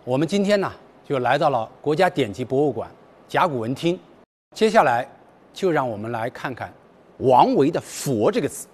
我们今天呢，就来到了国家典籍博物馆甲骨文厅。接下来，就让我们来看看王维的“佛”这个字。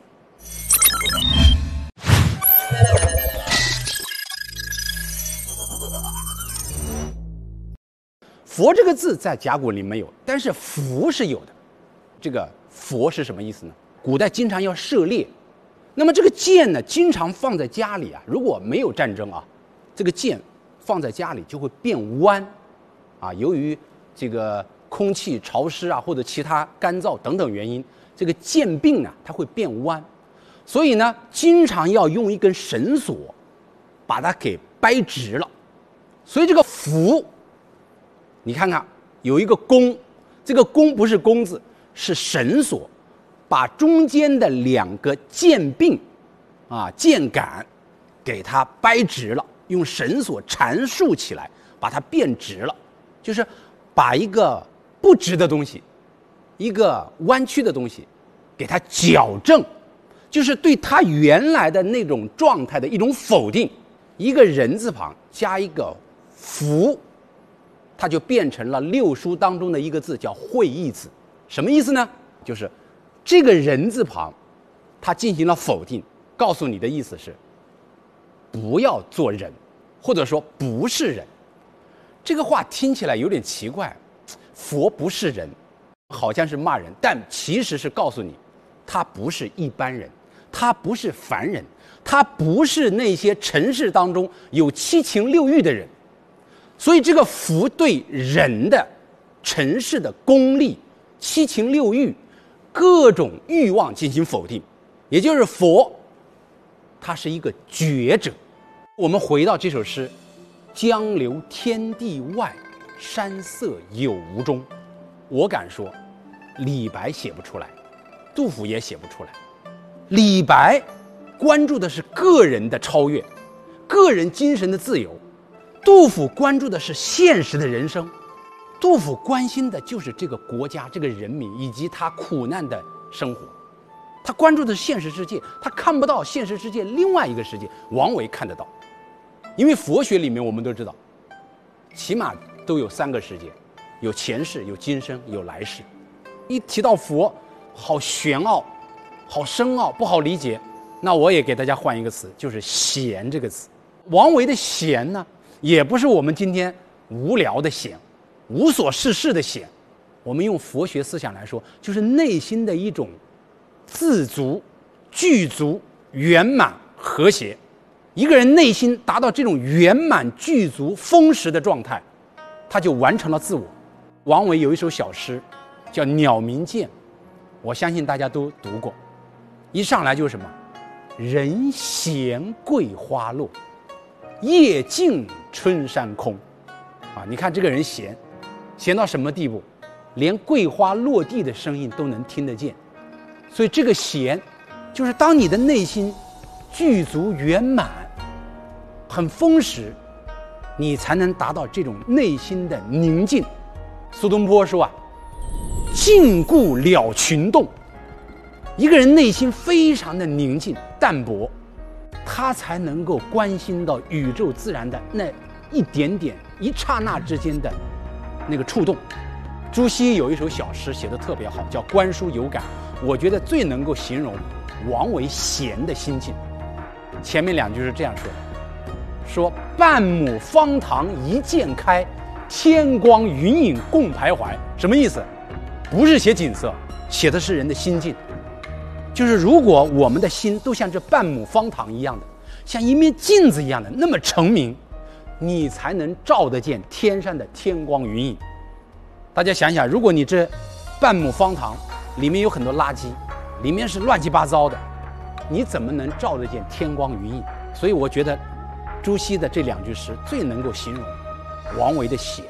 佛这个字在甲骨文里没有，但是符是有的。这个佛是什么意思呢？古代经常要射猎，那么这个箭呢，经常放在家里啊。如果没有战争啊，这个箭放在家里就会变弯，啊，由于这个空气潮湿啊，或者其他干燥等等原因，这个箭柄啊它会变弯，所以呢，经常要用一根绳索把它给掰直了。所以这个符，你看看有一个弓，这个弓不是弓字，是绳索，把中间的两个箭柄啊箭杆给它掰直了，用绳索缠束起来，把它变直了，就是把一个不直的东西，一个弯曲的东西给它矫正，就是对它原来的那种状态的一种否定。一个人字旁加一个符，它就变成了六书当中的一个字，叫会意字。什么意思呢？就是这个人字旁它进行了否定，告诉你的意思是不要做人，或者说不是人。这个话听起来有点奇怪，佛不是人，好像是骂人，但其实是告诉你他不是一般人，他不是凡人，他不是那些尘世当中有七情六欲的人。所以这个佛对人的尘世的功利、七情六欲、各种欲望进行否定，也就是佛他是一个觉者。我们回到这首诗，江流天地外，山色有无中。我敢说李白写不出来，杜甫也写不出来。李白关注的是个人的超越，个人精神的自由，杜甫关注的是现实的人生。杜甫关心的就是这个国家、这个人民以及他苦难的生活，他关注的是现实世界，他看不到现实世界另外一个世界。王维看得到，因为佛学里面我们都知道，起码都有三个世界，有前世、有今生、有来世。一提到佛，好玄奥，好深奥，不好理解。那我也给大家换一个词，就是闲这个词。王维的闲呢，也不是我们今天无聊的闲，无所事事的闲。我们用佛学思想来说，就是内心的一种自足、具足、圆满、和谐。一个人内心达到这种圆满、具足、丰实的状态，他就完成了自我。王维有一首小诗叫《鸟鸣涧》，我相信大家都读过。一上来就是什么？人闲桂花落，夜静春山空。啊，你看这个人闲，闲到什么地步？连桂花落地的声音都能听得见。所以这个闲，就是当你的内心具足圆满、很丰实，你才能达到这种内心的宁静。苏东坡说啊，静固了群动。一个人内心非常的宁静淡泊，他才能够关心到宇宙自然的那一点点、一刹那之间的那个触动。朱熹有一首小诗写得特别好，叫《观书有感》，我觉得最能够形容王维闲的心境。前面两句是这样说的，说半亩方塘一鉴开，天光云影共徘徊。什么意思？不是写景色，写的是人的心境。就是如果我们的心都像这半亩方塘一样的，像一面镜子一样的那么澄明，你才能照得见天上的天光云影。大家想想，如果你这半亩方塘里面有很多垃圾，里面是乱七八糟的，你怎么能照得见天光云影？所以我觉得朱熹的这两句诗最能够形容王维的闲。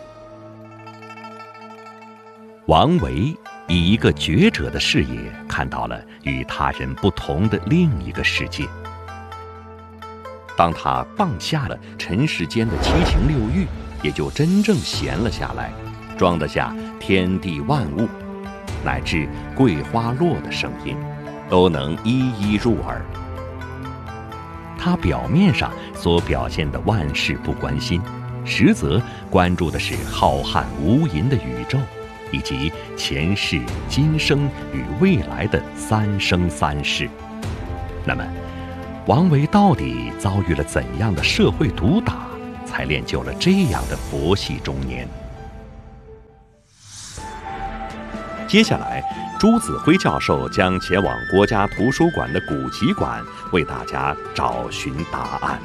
王维以一个觉者的视野看到了与他人不同的另一个世界。当他放下了尘世间的七情六欲，也就真正闲了下来，装得下天地万物，乃至桂花落的声音，都能一一入耳。他表面上所表现的万事不关心， 实则关注的是浩瀚无垠的宇宙，以及前世、今生与未来的三生三世。那么，王维到底遭遇了怎样的社会毒打，才练就了这样的佛系中年？接下来，朱子辉教授将前往国家图书馆的古籍馆，为大家找寻答案。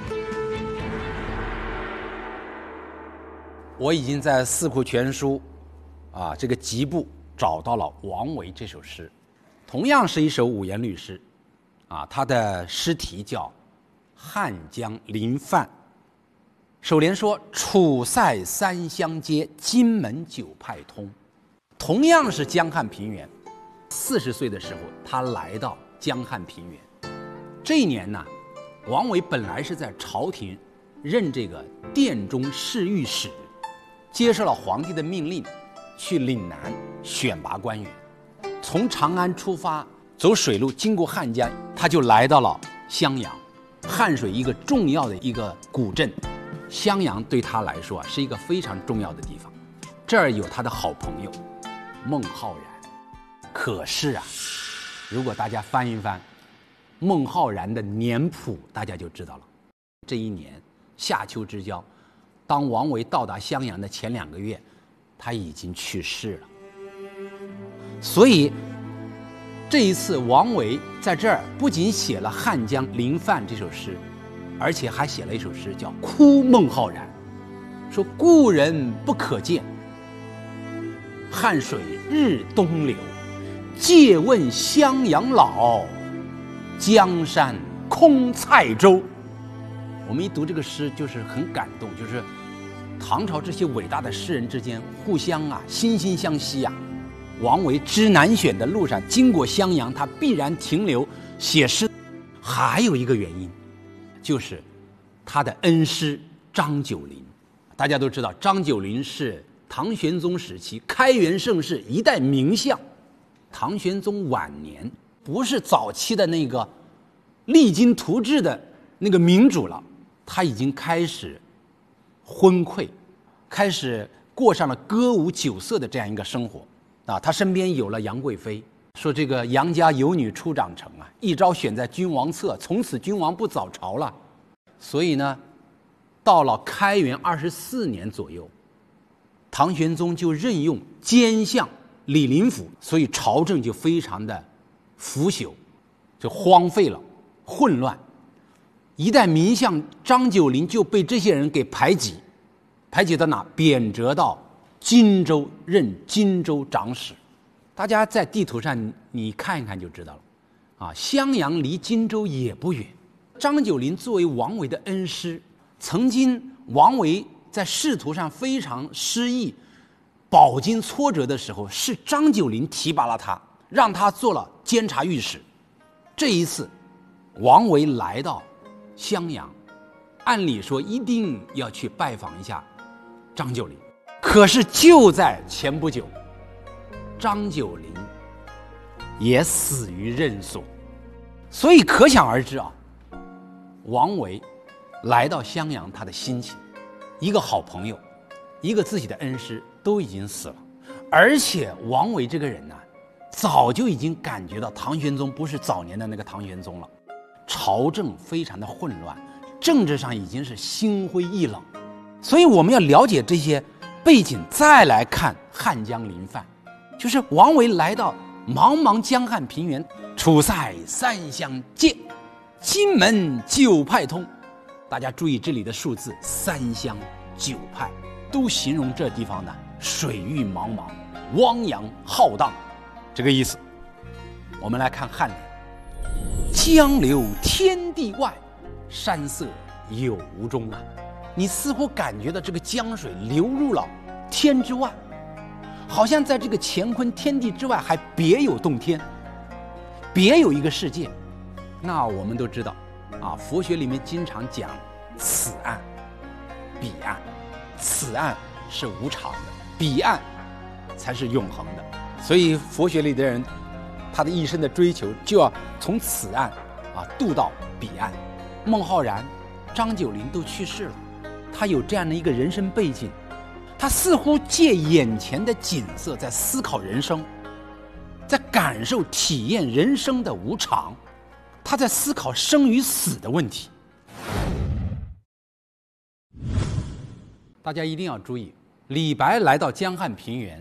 我已经在《四库全书》这个集部找到了王维这首诗，同样是一首五言律诗，它的诗题叫《汉江临泛》。首联说：“楚塞三湘接，荆门九派通。”同样是江汉平原，40岁的时候，他来到江汉平原。这一年呢，王维本来是在朝廷任这个殿中侍御史，接受了皇帝的命令，去岭南选拔官员。从长安出发，走水路经过汉江，他就来到了襄阳，汉水一个重要的一个古镇。襄阳对他来说是一个非常重要的地方，这儿有他的好朋友孟浩然。可是如果大家翻一翻孟浩然的年谱，大家就知道了。这一年夏秋之交，当王维到达襄阳的前2个月，他已经去世了。所以这一次王维在这儿不仅写了《汉江临泛》这首诗，而且还写了一首诗叫《哭孟浩然》，说故人不可见，汉水日东流，借问襄阳老，江山空蔡州。我们一读这个诗就是很感动，就是唐朝这些伟大的诗人之间互相惺惺相惜。王维知难选的路上经过襄阳，他必然停留写诗。还有一个原因，就是他的恩师张九龄。大家都知道，张九龄是唐玄宗时期开元盛世一代名相。唐玄宗晚年不是早期的那个励精图治的那个明主了，他已经开始昏聩，开始过上了歌舞酒色的这样一个生活。他身边有了杨贵妃，说这个杨家有女初长成一朝选在君王侧，从此君王不早朝了。所以呢，到了开元24年左右，唐玄宗就任用监相李林甫，所以朝政就非常的腐朽，就荒废了，混乱。一代名相张九龄就被这些人给排挤到哪？贬谪到荆州，任荆州长史。大家在地图上你看一看就知道了襄阳离荆州也不远。张九龄作为王维的恩师，曾经王维在仕途上非常失意，饱经挫折的时候，是张九龄提拔了他，让他做了监察御史。这一次王维来到襄阳，按理说一定要去拜访一下张九龄，可是就在前不久，张九龄也死于任所。所以可想而知王维来到襄阳他的心情，一个好朋友，一个自己的恩师都已经死了，而且王维这个人早就已经感觉到唐玄宗不是早年的那个唐玄宗了，朝政非常的混乱，政治上已经是心灰意冷。所以我们要了解这些背景，再来看汉江临泛，就是王维来到茫茫江汉平原，楚塞三湘接，荆门九派通。大家注意这里的数字，3湘9派，都形容这地方水域茫茫，汪洋浩荡，这个意思。我们来看颔联：江流天地外，山色有无中。你似乎感觉到这个江水流入了天之外，好像在这个乾坤天地之外还别有洞天，别有一个世界。那我们都知道佛学里面经常讲此岸彼岸，此岸是无常的，彼岸才是永恒的。所以佛学里的人，他的一生的追求就要从此岸渡到彼岸。孟浩然、张九龄都去世了，他他有这样的一个人生背景，他似乎借眼前的景色在思考人生，在感受体验人生的无常，他在思考生与死的问题。大家一定要注意，李白来到江汉平原，